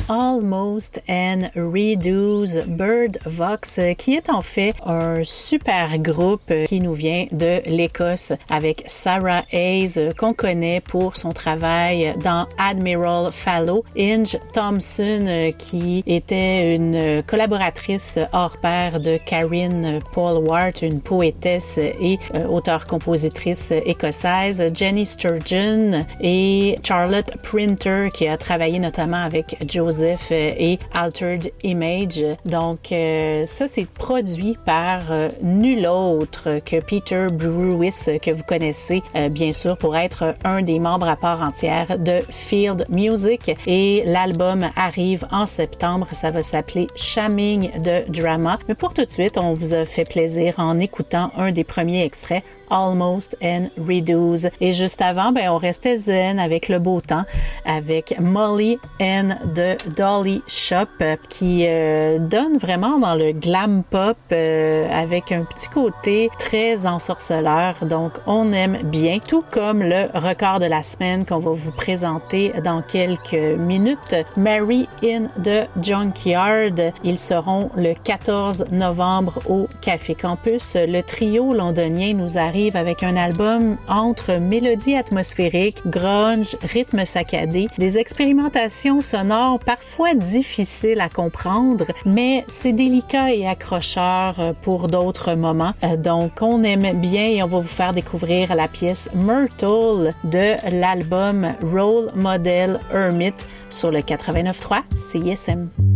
Almost and Redo's Bird Vox, qui est en fait un super groupe qui nous vient de l'Écosse avec Sarah Hayes, qu'on connaît pour son travail dans Admiral Fallow, Inge Thompson, qui était une collaboratrice hors pair de Karine Polwart, une poétesse et auteure-compositrice écossaise, Jenny Sturgeon et Charlotte Printer, qui a travaillé notamment avec Joseph et Altered Image. Donc, ça, c'est produit par nul autre que Peter Brewis, que vous connaissez bien sûr pour être un des membres à part entière de Field Music. Et l'album arrive en septembre. Ça va s'appeler Shamming the Drama. Mais pour tout de suite, on vous a fait plaisir en écoutant un des premiers extraits, Almost and Redo's. Et juste avant, on restait zen avec le beau temps, avec Molly and the Dolly Shop, qui donne vraiment dans le glam pop avec un petit côté très ensorceleur. Donc, on aime bien, tout comme le record de la semaine qu'on va vous présenter dans quelques minutes, Mary in the Junkyard. Ils seront le 14 novembre au Café Campus. Le trio londonien nous arrive avec un album entre mélodies atmosphériques, grunge, rythme saccadé, des expérimentations sonores parfois difficiles à comprendre, mais c'est délicat et accrocheur pour d'autres moments. Donc, on aime bien et on va vous faire découvrir la pièce Myrtle de l'album Role Model Hermit sur le 89.3 CISM.